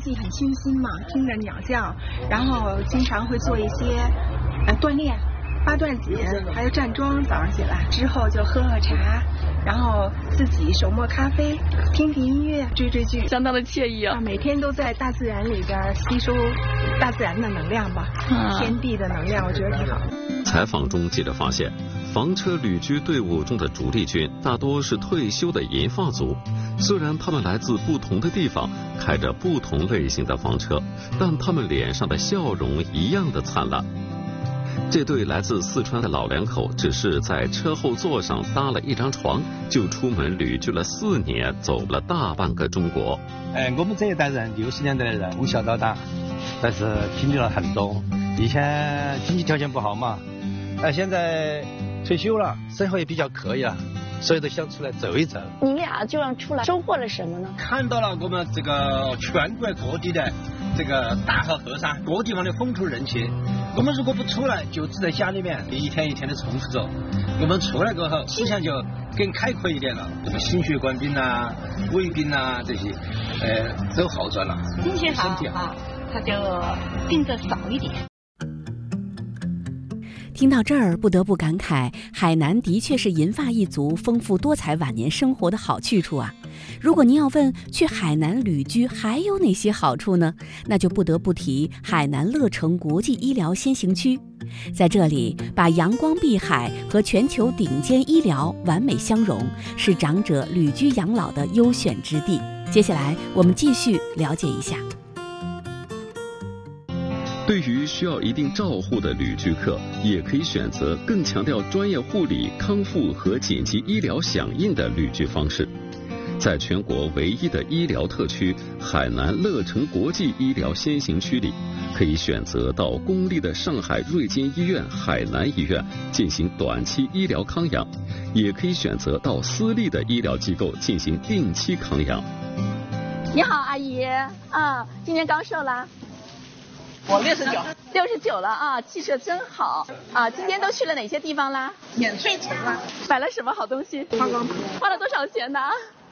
气很清新嘛，听着鸟叫，然后经常会做一些锻炼，八段锦，还有站桩。早上起来之后就喝茶，然后自己手磨咖啡，听音乐，追剧， 相当的惬意啊！ 每天都在大自然里边吸收大自然的能量吧，天地的能量，我觉得挺好。 采访中，记者发现，房车旅居队伍中的主力军大多是退休的银发族。虽然他们来自不同的地方，开着不同类型的房车，但他们脸上的笑容一样的灿烂。这对来自四川的老两口只是在车后座上搭了一张床，就出门旅居了4年，走了大半个中国。 我们这一代人60年代的人从小到大，但是经历了很多。以前经济条件不好嘛，现在退休了，生活也比较可以了，所以都想出来走一走。 你俩就让出来收获了什么呢？ 看到了我们这个全国各地的这个大好河山，各地方的风土人情。我们如果不出来，就只在家里面一天一天的重复着。我们出来过后，思想就更开阔一点了。这个心血管病啊、胃病啊这些，都好转了。 心情好啊，他就病得少一点。 听到这儿，不得不感慨，海南的确是银发一族丰富多彩晚年生活的好去处啊。如果您要问去海南旅居还有哪些好处呢？那就不得不提海南乐城国际医疗先行区。在这里，把阳光碧海和全球顶尖医疗完美相融，是长者旅居养老的优选之地。接下来，我们继续了解一下。 对于需要一定照护的旅居客，也可以选择更强调专业护理、康复和紧急医疗响应的旅居方式。在全国唯一的医疗特区海南乐城国际医疗先行区里，可以选择到公立的上海瑞金医院海南医院进行短期医疗康养，也可以选择到私立的医疗机构进行定期康养。 你好，阿姨啊，今年刚瘦了？ 我69 了啊，气色真好啊！今天都去了哪些地方啦？ 免税城了， 买了什么好东西？ 化妆品， 花了多少钱呢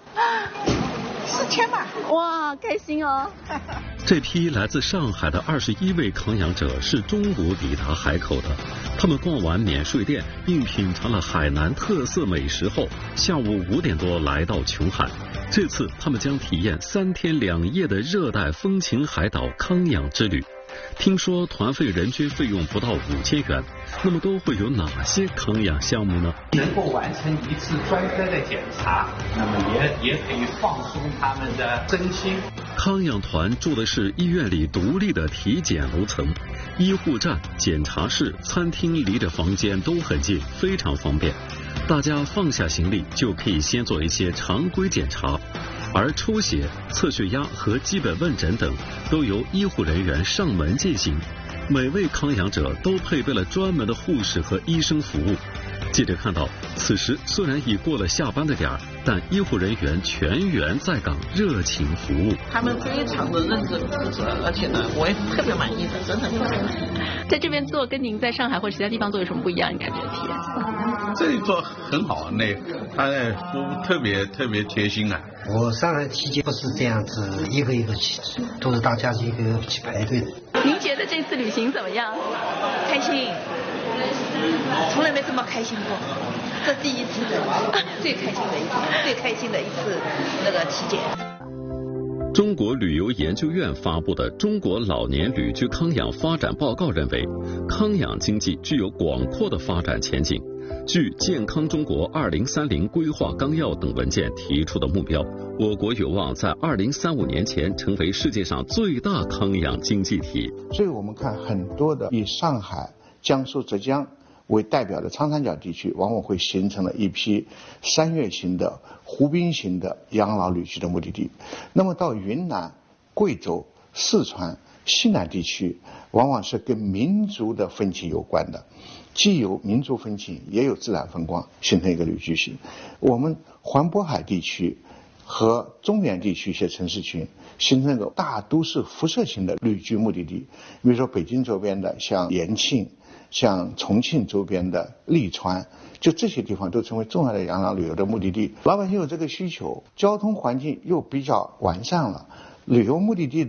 ？4000吧。 哇，开心哦！ 这批来自上海的21位康养者是中午抵达海口的，他们逛完免税店并品尝了海南特色美食后，下午5点多来到琼海。这次他们将体验3天2夜的热带风情海岛康养之旅。听说团费人均费用不到5000元，那么都会有哪些康养项目呢？ 能够完成一次专科的检查，那么也可以放松他们的身心。 康养团住的是医院里独立的体检楼层，医护站、检查室、餐厅离着房间都很近，非常方便。大家放下行李就可以先做一些常规检查，而抽血、测血压和基本问诊等都由医护人员上门进行。每位康养者都配备了专门的护士和医生服务。记者看到，此时虽然已过了下班的点儿，但医护人员全员在岗，热情服务。 他们非常的认真负责，而且呢，我也特别满意的，真的很满意。 在这边做跟您在上海或者其他地方做有什么不一样？你感觉体验？ 这里做很好，他的服务特别贴心啊。 我上海体检不是这样子一个一个去，都是大家一个去排队的。 您觉得这次旅行怎么样？ 开心，从来没这么开心过，这第一次的最开心的一次那个体检。 中国旅游研究院发布的《中国老年旅居康养发展报告》认为，康养经济具有广阔的发展前景。据《健康中国2030规划纲要》等文件提出的目标，我国有望在2035年前成为世界上最大康养经济体。 所以我们看很多的以上海、江苏、浙江为代表的长三角地区，往往会形成了一批山岳型的、湖滨型的养老旅居的目的地。那么到云南、贵州、四川、西南地区，往往是跟民族的风情有关的，既有民族风情，也有自然风光，形成一个旅居型。我们环渤海地区和中原地区一些城市群形成一个大都市辐射型的旅居目的地，比如说北京周边的像延庆，像重庆周边的利川，就这些地方都成为重要的养老旅游的目的地。老百姓有这个需求，交通环境又比较完善了，旅游目的地